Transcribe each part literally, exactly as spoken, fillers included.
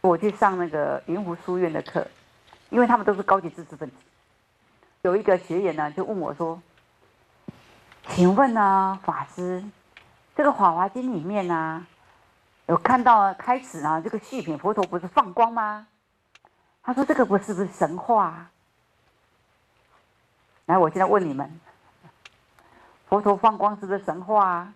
我去上那个云湖书院的课，因为他们都是高级知识分子。有一个学员呢，就问我说：“请问呢，法师，这个《法华经》里面呢，有看到开始啊，这个续品佛陀不是放光吗？”他说：“这个不是不是神话啊？”来，我现在问你们，佛陀放光是不是神话啊？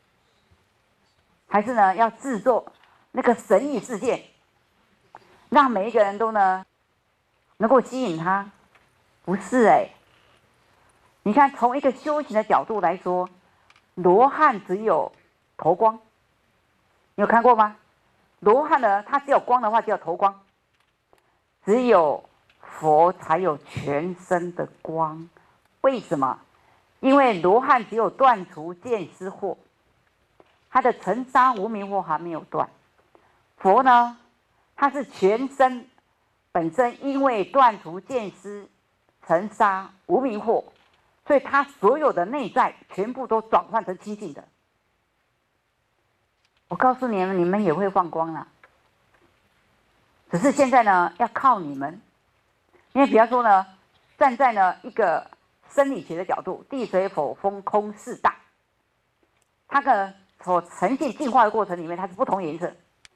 还是呢，要制作那个神异事件，让每一个人都呢能够吸引他？不是哎、欸，你看从一个修行的角度来说，罗汉只有头光，你有看过吗？罗汉呢，他只有光的话，只有头光，只有佛才有全身的光。为什么？因为罗汉只有断除见思惑，他的尘沙无明惑还没有断。佛呢，他是全身本身因为断除见思、尘沙无明惑，所以他所有的内在全部都转换成清净的。我告诉你们，你们也会放光了，只是现在呢，要靠你们。因为比方说呢，站在呢一个生理学的角度，地水火风空四大，它的所呈现进化的过程里面，它是不同颜色。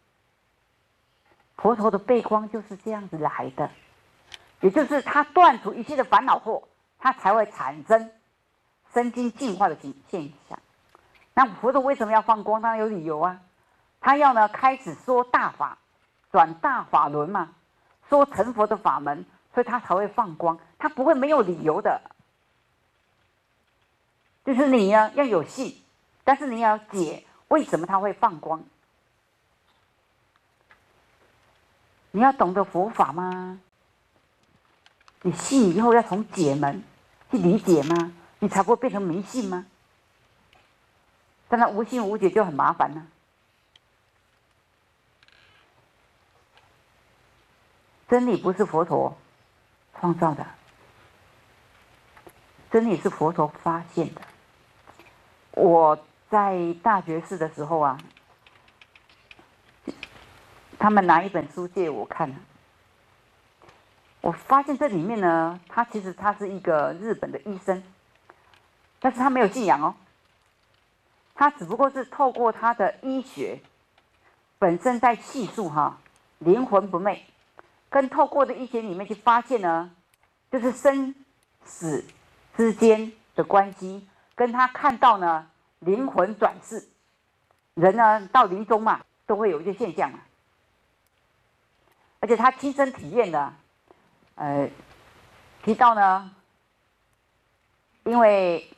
佛陀的背光就是这样子来的，也就是他断除一切的烦恼惑，它才会产生身心进化的现象。那佛陀为什么要放光？当然有理由啊，他要呢开始说大法，转大法轮嘛，说成佛的法门，所以他才会放光，他不会没有理由的。就是你呢要有信，但是你要解为什么他会放光。你要懂得佛法吗？你信以后要从解门去理解吗？你才不会变成迷信吗？当然无信无解就很麻烦了。真理不是佛陀创造的，真理是佛陀发现的。我在大觉寺的时候啊，他们拿一本书借我看，我发现这里面呢，他其实他是一个日本的医生，但是他没有信仰哦，他只不过是透过他的医学本身在细数哈灵魂不昧，跟透过的医学里面去发现呢，就是生死之间的关系，跟他看到呢灵魂转世，人呢到临终嘛，都会有一些现象嘛。而且他亲身体验的，呃，提到呢，因为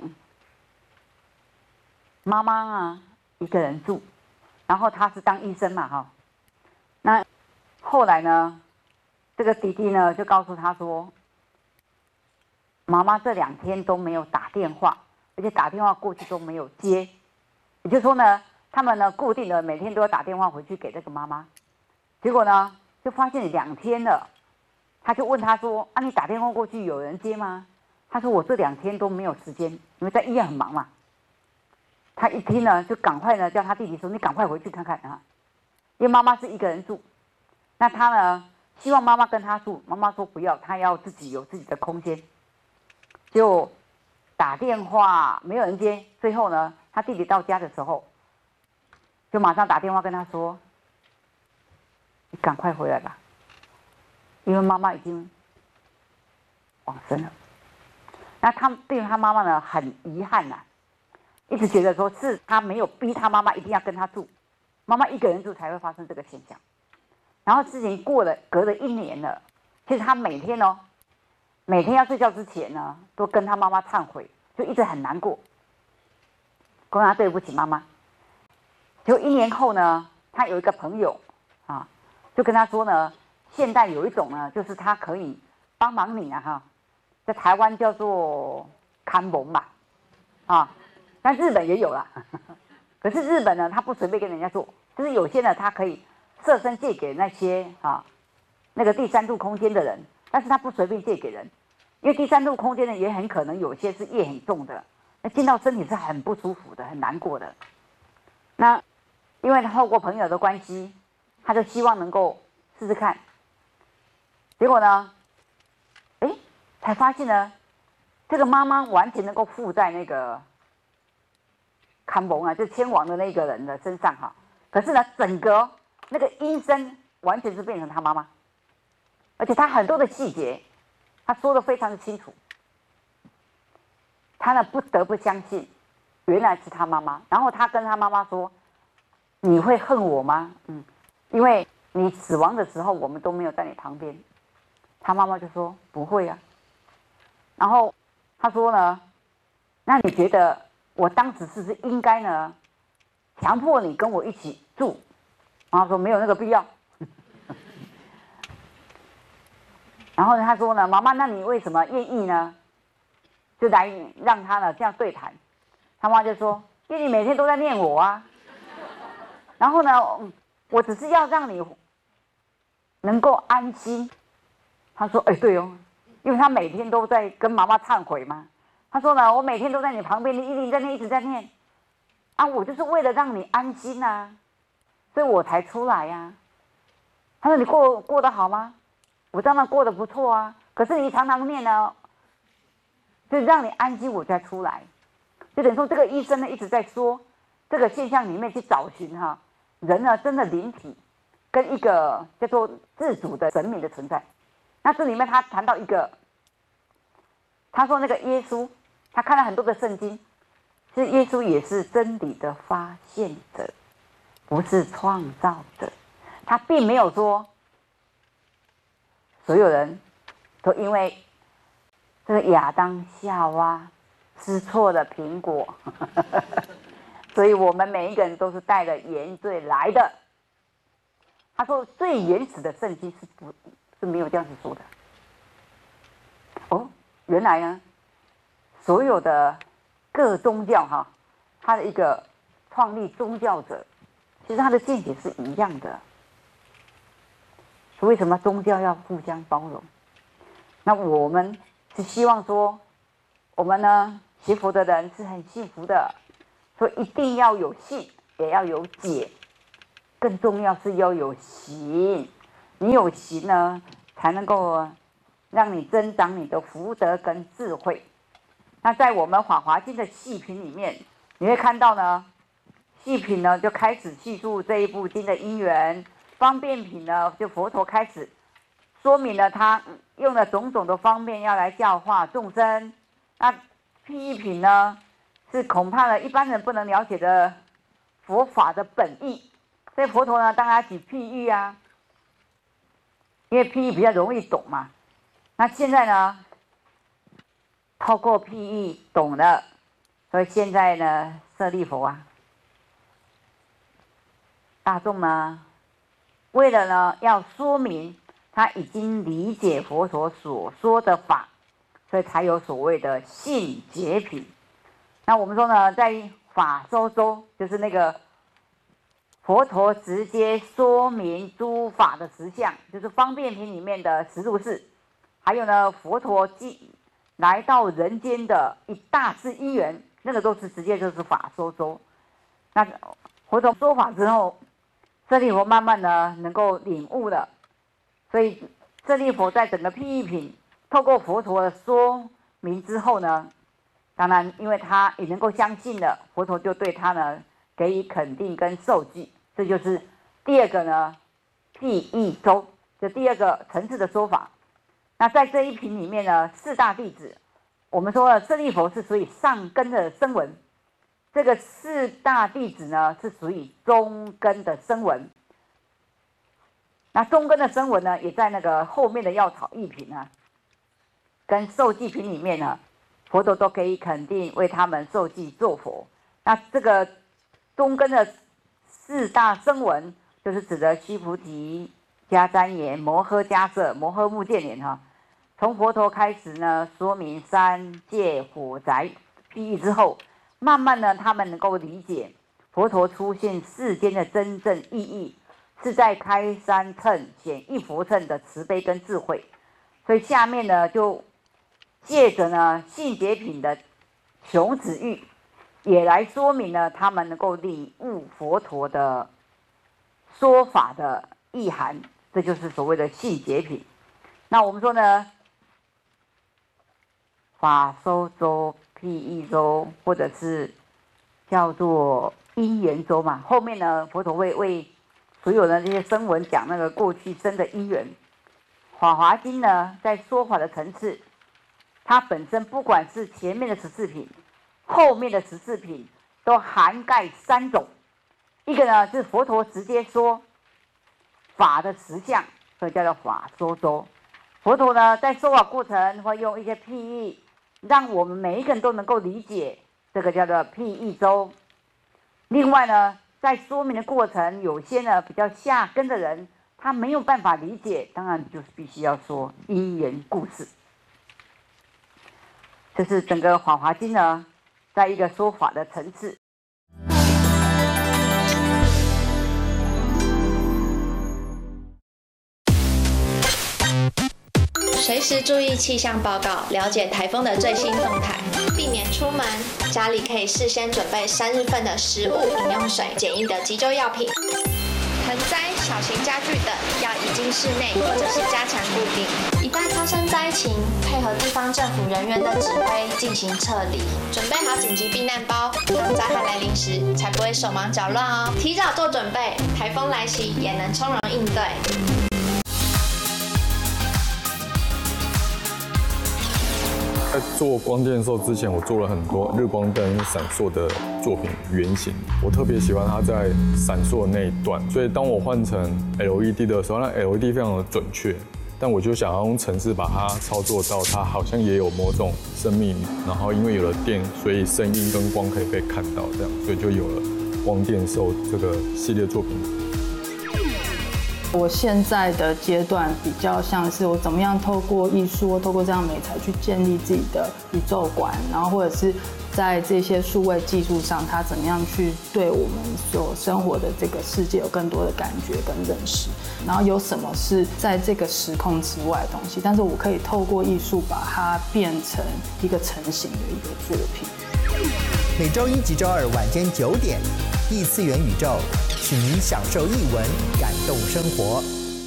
妈妈啊一个人住，然后他是当医生嘛哈，那后来呢，这个弟弟呢就告诉他说，妈妈这两天都没有打电话，而且打电话过去都没有接，也就是说呢，他们呢固定的每天都要打电话回去给这个妈妈，结果呢就发现两天了，他就问他说：“啊，你打电话过去有人接吗？”他说：“我这两天都没有时间，因为在医院很忙嘛。”他一听呢，就赶快呢叫他弟弟说：“你赶快回去看看啊，因为妈妈是一个人住，那他呢希望妈妈跟他住，妈妈说不要，他要自己有自己的空间。”就打电话没有人接，最后呢，他弟弟到家的时候，就马上打电话跟他说：“你赶快回来吧，因为妈妈已经往生了。”那他对于他妈妈呢很遗憾呐、啊，一直觉得说是他没有逼他妈妈一定要跟他住，妈妈一个人住才会发生这个现象。然后事情过了隔了一年了，其实他每天哦，每天要睡觉之前呢，都跟他妈妈忏悔，就一直很难过，跟他对不起妈妈。就一年后呢，他有一个朋友啊，就跟他说呢，现在有一种呢，就是他可以帮忙你啊哈，在台湾叫做看蒙吧，啊，但日本也有啦。可是日本呢，他不随便跟人家做，就是有些呢，他可以设身借给那些啊那个第三度空间的人，但是他不随便借给人，因为第三度空间呢也很可能有些是业很重的，那进到身体是很不舒服的，很难过的。那因为透过朋友的关系，他就希望能够试试看。结果呢，哎，才发现呢，这个妈妈完全能够附在那个看蒙啊，就牵亡的那个人的身上哈。可是呢，整个那个音声完全是变成他妈妈，而且他很多的细节，他说的非常的清楚。他呢不得不相信，原来是他妈妈。然后他跟他妈妈说：“你会恨我吗？嗯，因为你死亡的时候，我们都没有在你旁边。”他妈妈就说：“不会啊。”然后他说呢：“那你觉得我当时是不是应该呢，强迫你跟我一起住？”然后说：“没有那个必要。”然后他说呢：“妈妈，那你为什么愿意呢？就来让他呢这样对谈。”他妈就说：“因为你每天都在念我啊。然后呢，我只是要让你能够安心。”他说：“哎，对哦，因为他每天都在跟妈妈忏悔嘛。他说呢，我每天都在你旁边，你一直在念，一直在念啊，我就是为了让你安心啊，所以我才出来呀、啊。”他说：“你过过得好吗？”我当然过得不错啊，可是你常常念呢，就让你安心，我才出来。就等于说，这个医生呢一直在说，这个现象里面去找寻哈，人呢真的灵体跟一个叫做自主的神明的存在。那这里面他谈到一个，他说那个耶稣，他看了很多的圣经，其实耶稣也是真理的发现者，不是创造者。他并没有说所有人都因为这个亚当夏娃吃错了苹果，所以我们每一个人都是带着原罪来的。他说最原始的圣经是不是没有这样子说的。哦，原来呢，所有的各宗教哈，他的一个创立宗教者，其实他的见解是一样的。为什么宗教要互相包容？那我们是希望说，我们呢学佛的人是很幸福的，所以一定要有信，也要有解，更重要是要有行。你有行呢，才能够让你增长你的福德跟智慧。那在我们《法华经》的细品里面，你会看到呢，细品呢就开始叙述这一部经的因缘。方便品呢，就佛陀开始说明了他用了种种的方便要来教化众生。那譬喻品呢，是恐怕呢一般人不能了解的佛法的本意，所以佛陀呢当然举譬喻啊，因为譬喻比较容易懂嘛。那现在呢，透过譬喻懂了，所以现在呢，舍利弗啊，大众呢。为了呢，要说明他已经理解佛陀所说的法，所以才有所谓的信解品。那我们说呢，在法说周，就是那个佛陀直接说明诸法的实相，就是方便品里面的十住事，还有呢，佛陀即来到人间的一大次因缘，那个都是直接就是法说周。那佛陀说法之后，舍利弗慢慢的能够领悟了，所以舍利弗在整个譬喻品透过佛陀的说明之后呢，当然因为他也能够相信了，佛陀就对他呢给予肯定跟受记，这就是第二个呢譬喻周，就第二个层次的说法。那在这一品里面呢，四大弟子，我们说了舍利弗是属于上根的声闻。这个四大弟子呢，是属于中根的声闻。那中根的声闻呢，也在那个后面的药草一品啊，跟受记品里面呢，佛陀都可以肯定为他们受记做佛。那这个中根的四大声闻，就是指的须菩提、迦旃延、摩诃迦叶、摩诃目犍连哈。从佛陀开始呢，说明三界火宅譬喻之后。慢慢呢，他们能够理解佛陀出现世间的真正意义，是在开三乘显一佛乘的慈悲跟智慧。所以下面呢，就借着呢信解品的穷子喻，也来说明了他们能够领悟佛陀的说法的意涵。 这就是所谓的性结品。那我们说呢，法收周、譬喻周，或者是叫做因缘周嘛。后面呢，佛陀会为所有的这些声闻讲那个过去生的因缘。法华经呢，在说法的层次，它本身不管是前面的十四品，后面的十四品，都涵盖三种。一个呢是佛陀直接说法的实相，所以叫做法说周。佛陀呢在说法过程会用一些譬喻，让我们每一个人都能够理解，这个叫做譬喻周。另外呢，在说明的过程，有些呢比较下根的人，他没有办法理解，当然就是必须要说因缘故事。这是整个《法华经》呢，在一个说法的层次。 随时注意气象报告，了解台风的最新动态，避免出门。家里可以事先准备三日份的食物、饮用水、简易的急救药品。盆栽、小型家具等要移进室内或者是加强固定。一旦发生灾情，配合地方政府人员的指挥进行撤离。准备好紧急避难包，当灾害来临时才不会手忙脚乱哦。提早做准备，台风来袭也能从容应对。 在做光电兽之前，我做了很多日光灯闪烁的作品原型。我特别喜欢它在闪烁的那一段，所以当我换成 L E D 的时候，那 L E D 非常的准确，但我就想要用程式把它操作到它好像也有某种生命力。然后因为有了电，所以声音跟光可以被看到，这样，所以就有了光电兽这个系列作品。 我现在的阶段比较像是我怎么样透过艺术，透过这样美材去建立自己的宇宙观，然后或者是在这些数位技术上，它怎么样去对我们所生活的这个世界有更多的感觉跟认识，然后有什么是在这个时空之外的东西，但是我可以透过艺术把它变成一个成型的一个作品。 每周一及周二晚间九点，异次元宇宙，请您享受艺文，感动生活。